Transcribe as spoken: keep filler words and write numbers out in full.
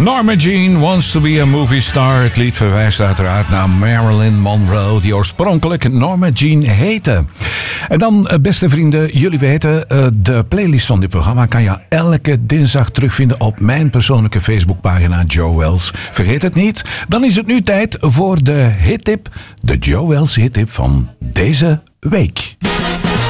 Norma Jean wants to be a movie star. Het lied verwijst uiteraard naar Marilyn Monroe, die oorspronkelijk Norma Jean heette. En dan, beste vrienden, jullie weten, de playlist van dit programma kan je elke dinsdag terugvinden op mijn persoonlijke Facebookpagina Joe Wells. Vergeet het niet. Dan is het nu tijd voor de hittip, de Joe Wells hittip van deze week.